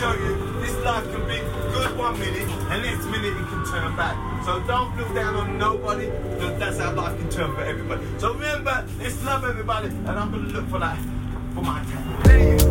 show you this life can be good 1 minute and next minute it can turn bad. So don't feel down on nobody, because that's how life can turn for everybody. So remember, let's love everybody, and I'm going to look for that for my time.